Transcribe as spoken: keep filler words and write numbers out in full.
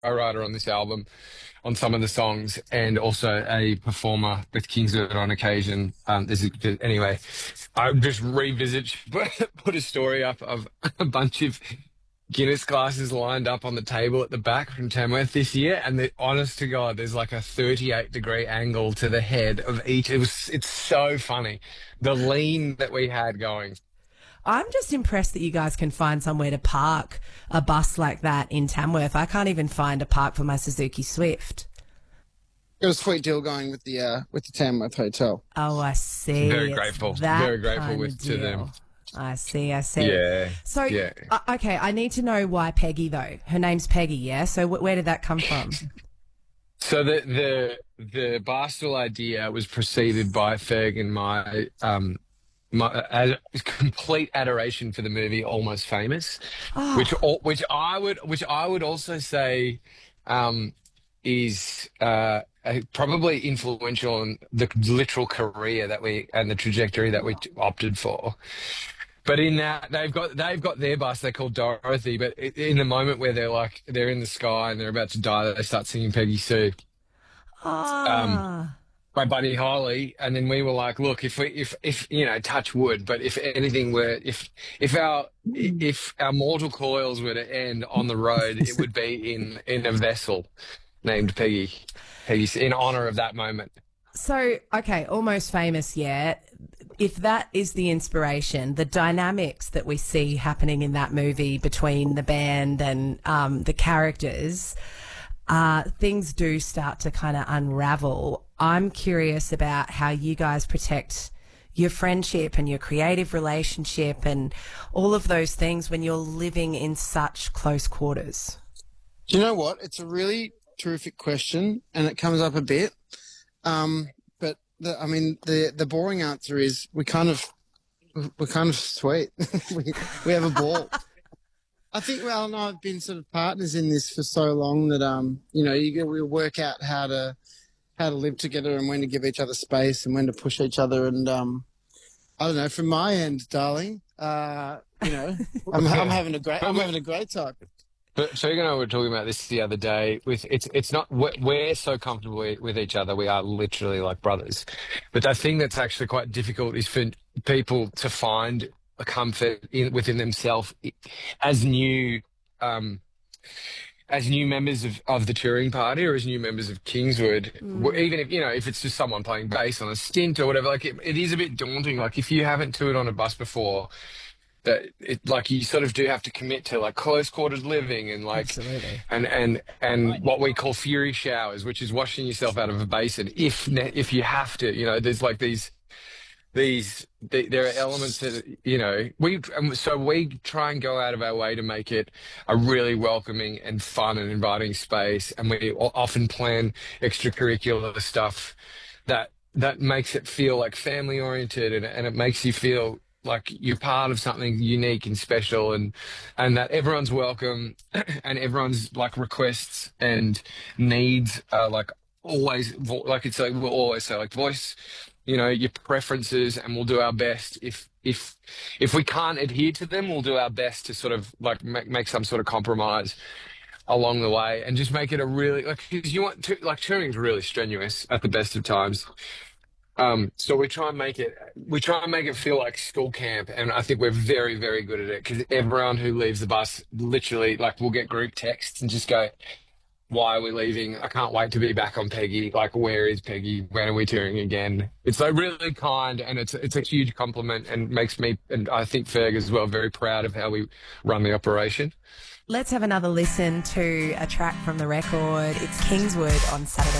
co-writer on this album on some of the songs, and also a performer with Kingswood on occasion. Um, there's a, anyway, I just revisit, put a story up of a bunch of Guinness glasses lined up on the table at the back from Tamworth this year, and the, honest to God, there's like a thirty-eight degree angle to the head of each. It was, it's so funny, the lean that we had going. I'm just impressed that you guys can find somewhere to park a bus like that in Tamworth. I can't even find a park for my Suzuki Swift. It was a sweet deal going with the uh, with the Tamworth Hotel. Oh, I see. Very It's grateful. that Very grateful kind with of to them. deal. I see, I see. Yeah. So, yeah. uh, okay, I need to know why Peggy, though. Her name's Peggy, yeah? So wh- where did that come from? So the the the Barstool idea was preceded by Ferg and my um my uh, complete adoration for the movie Almost Famous, Oh. which al- which I would which I would also say um is uh uh, probably influential in the literal career that we and the trajectory that we t- opted for. But in that, they've got they've got their bus. They're called Dorothy. But i- in the moment where they're like they're in the sky and they're about to die, they start singing Peggy Sue Ah. by Buddy Holly. And then we were like, look, if we if if you know, touch wood, but if anything were if if our if our mortal coils were to end on the road, it would be in in a vessel named Peggy Peggy Sue, in honor of that moment. So, okay, Almost Famous, yeah. If that is the inspiration, the dynamics that we see happening in that movie between the band and um, the characters, uh, things do start to kind of unravel. I'm curious about how you guys protect your friendship and your creative relationship and all of those things when you're living in such close quarters. Do you know what? It's a really terrific question, and it comes up a bit. Um, but the, I mean, the the boring answer is we kind of we're kind of sweet. we we have a ball. I think Ral and I have been sort of partners in this for so long that um, you know, you we work out how to how to live together and when to give each other space and when to push each other. And um, I don't know. From my end, darling, uh, you know, I'm, I'm having a great I'm having a great time. But Ferg and I were talking about this the other day. With it's it's not we're, we're so comfortable with each other. We are literally like brothers. But the thing that's actually quite difficult is for people to find a comfort in within themselves as new um, as new members of, of the touring party or as new members of Kingswood. Mm. Even if you know if it's just someone playing bass on a stint or whatever. Like it, it is a bit daunting. Like if you haven't toured on a bus before. That it like you sort of do have to commit to like close quarters living and like Absolutely. and and and what we call fury showers, which is washing yourself out of a basin if ne- if you have to. You know, there's like these these th- there are elements that you know we um, so we try and go out of our way to make it a really welcoming and fun and inviting space, and we o- often plan extracurricular stuff that that makes it feel like family oriented and, and it makes you feel like you're part of something unique and special, and and that everyone's welcome and everyone's like requests and needs are like always vo- like it's like we'll always say like voice you know your preferences and we'll do our best. If if if we can't adhere to them, we'll do our best to sort of like make, make some sort of compromise along the way and just make it a really like because you want to like touring's really strenuous at the best of times. Um, so we try and make it, we try and make it feel like school camp, and I think we're very, very good at it because everyone who leaves the bus, literally, like, we'll get group texts and just go, "Why are we leaving? I can't wait to be back on Peggy. Like, where is Peggy? When are we touring again?" It's like really kind, and it's it's a huge compliment, and makes me, and I think Ferg as well, very proud of how we run the operation. Let's have another listen to a track from the record. It's Kingswood on Saturday.